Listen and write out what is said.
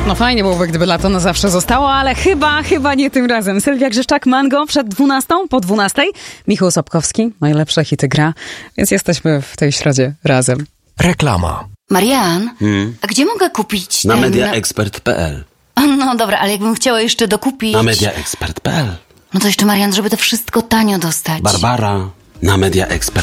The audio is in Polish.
No fajnie byłoby, gdyby lato na zawsze zostało, ale chyba nie tym razem. Sylwia Grzeszczak, Mango przed 12, po 12. Michał Sobkowski, najlepsze hity gra, więc jesteśmy w tej środzie razem. Reklama. Marian, a gdzie mogę kupić Na ten... mediaexpert.pl. No dobra, ale jakbym chciała jeszcze dokupić... Na mediaexpert.pl. No to jeszcze, Marian, żeby to wszystko tanio dostać. Barbara, na mediaexpert.pl.